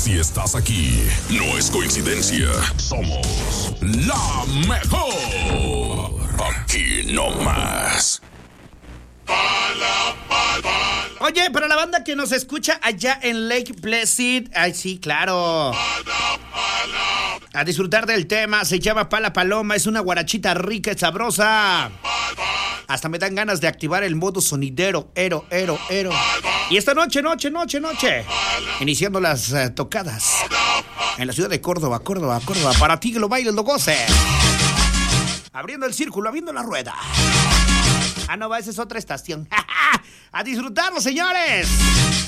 Si estás aquí, no es coincidencia. Somos la mejor. Aquí no más. Oye, para la banda que nos escucha allá en Lake Placid, ay sí, claro, a disfrutar del tema, se llama Pala Paloma, es una guarachita rica y sabrosa. Hasta me dan ganas de activar el modo sonidero, ero. Y esta noche, iniciando las tocadas en la ciudad de Córdoba, para ti que lo bailes, lo goces. Abriendo el círculo, abriendo la rueda. Ah, no, esa es otra estación. ¡A disfrutarlo, señores!